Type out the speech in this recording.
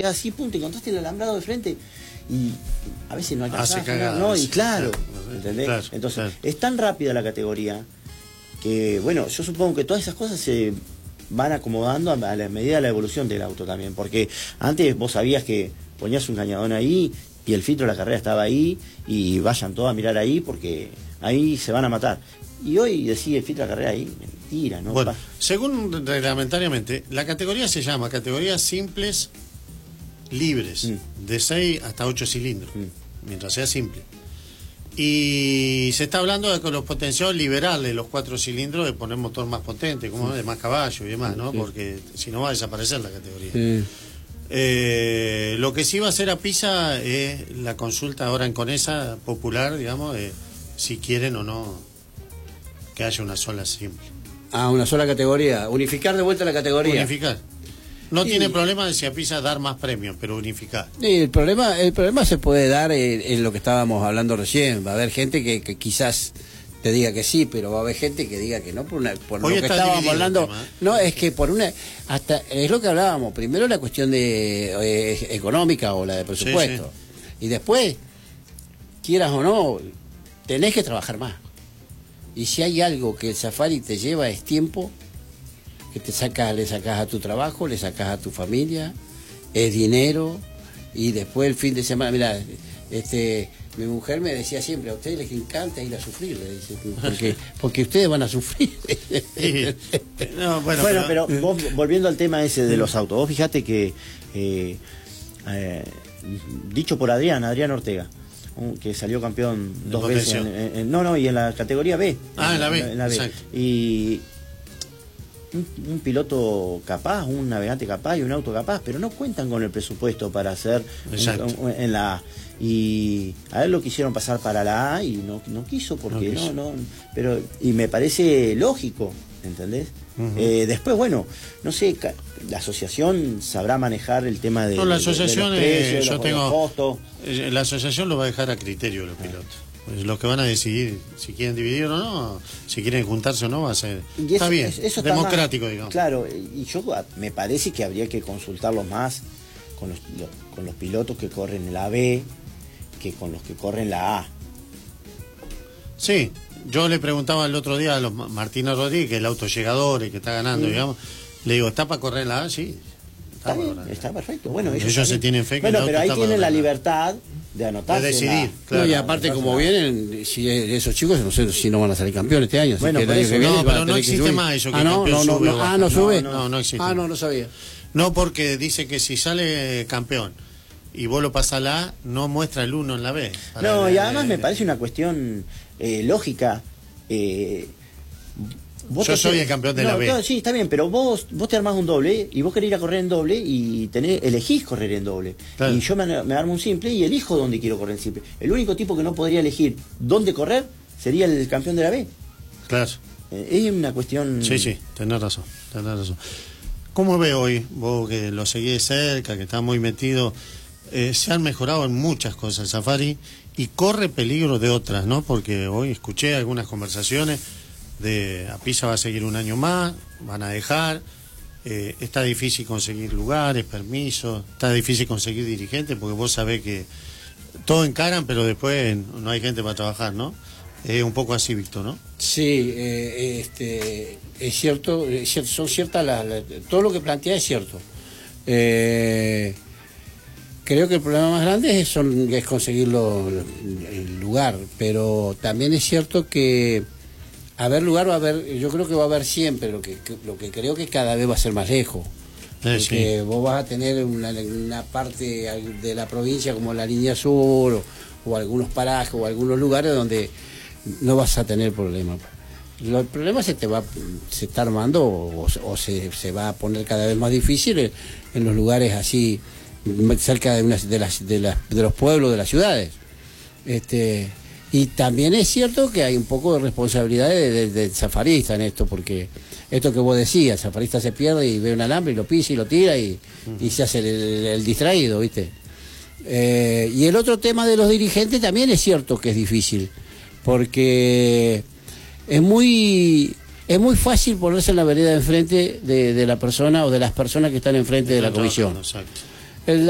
queda así, pum, te encontraste el alambrado de frente y a veces no alcanzás, ¿no? Y claro, ¿entendés? Claro, entonces, claro. es tan rápida la categoría que, bueno, yo supongo que todas esas cosas se van acomodando a la medida de la evolución del auto también, porque antes vos sabías que ponías un cañadón ahí y el filtro de la carrera estaba ahí y vayan todos a mirar ahí porque ahí se van a matar. Y hoy decide el filtro de la carrera ahí, mentira, ¿no? Bueno, según reglamentariamente, la categoría se llama categorías simples libres, de 6 hasta 8 cilindros, mientras sea simple. Y se está hablando de que los potenciados liberales, los 4 cilindros, de poner motor más potente, como de más caballo y demás, ¿no? Porque si no va a desaparecer la categoría. Lo que sí va a hacer a Pisa es la consulta ahora en Conesa popular, digamos, de si quieren o no que haya una sola simple. Ah, una sola categoría. Unificar de vuelta la categoría. Unificar. No tiene problema de si a Pisa dar más premios, pero unificar. El problema se puede dar en lo que estábamos hablando recién. Va a haber gente que quizás te diga que sí, pero va a haber gente que diga que no por lo que estábamos hablando. No, es que hasta es lo que hablábamos. Primero la cuestión de económica o la de presupuesto. Sí. Y después, quieras o no, tenés que trabajar más. Y si hay algo que el Safari te lleva es tiempo, que le sacás a tu trabajo, le sacás a tu familia, es dinero, y después el fin de semana, mira, mi mujer me decía siempre, a ustedes les encanta ir a sufrir, le dice, porque ustedes van a sufrir. No, bueno, pero vos, volviendo al tema ese de los autos, vos fijate que, dicho por Adrián Ortega, que salió campeón 2 veces y en la categoría B. En la B. Exacto. Y un piloto capaz, un navegante capaz y un auto capaz, pero no cuentan con el presupuesto para hacer en la A. Y a él lo quisieron pasar para la A y no quiso porque pero y me parece lógico, ¿entendés? Después, bueno, no sé, la asociación sabrá manejar el tema de la asociación, de los precios, los costos. La asociación lo va a dejar a criterio de los pilotos. Pues los que van a decidir si quieren dividir o no, si quieren juntarse o no, va a ser. Está bien, eso democrático, digamos. Claro, y yo me parece que habría que consultarlo más con los pilotos que corren en la B que con los que corren la A. Sí. Yo le preguntaba el otro día a los Martínez Rodríguez, que es el autollegador y que está ganando, digamos. Le digo, ¿está para correr la A? Sí. Está perfecto. Bueno, ellos se tienen fe que el auto pero ahí tienen la libertad de anotarse. De decidir. Claro, y aparte, como vienen, si esos chicos, no sé si no van a salir campeones este año. Bueno, pero no existe más eso. Que no sube. No existe. No sabía. No, porque dice que si sale campeón y vos lo pasás a la A, no muestra el 1 en la B. No, y además me parece una cuestión lógica. Yo soy el campeón de la B. Claro, sí, está bien, pero vos te armás un doble y vos querés ir a correr en doble y elegís correr en doble. Claro. Y yo me armo un simple y elijo dónde quiero correr en simple. El único tipo que no podría elegir dónde correr sería el campeón de la B. Claro. Es una cuestión... Sí, tenés razón. ¿Cómo ve hoy, vos que lo seguís de cerca, que está muy metido, se han mejorado en muchas cosas el Safari y corre peligro de otras, ¿no? Porque hoy escuché algunas conversaciones de a Pisa va a seguir un año más, van a dejar, está difícil conseguir lugares, permisos, está difícil conseguir dirigentes, porque vos sabés que todo encaran, pero después no hay gente para trabajar, ¿no? Es un poco así, Víctor, ¿no? Sí, es cierto, son ciertas todo lo que plantea es cierto. Creo que el problema más grande es conseguir el lugar, pero también es cierto que haber lugar va a haber, yo creo que va a haber siempre, lo que creo que cada vez va a ser más lejos. Porque vos vas a tener una parte de la provincia como la línea sur o algunos parajes o algunos lugares donde no vas a tener problemas. El problema se está armando o se va a poner cada vez más difícil en los lugares así cerca de los pueblos, de las ciudades. Y también es cierto que hay un poco de responsabilidad del safarista en esto, porque esto que vos decías, el safarista se pierde y ve un alambre y lo pisa y lo tira y se hace el distraído, ¿viste? Y el otro tema de los dirigentes también es cierto que es difícil, porque es muy fácil ponerse en la vereda de enfrente de la persona o de las personas que están enfrente de la comisión.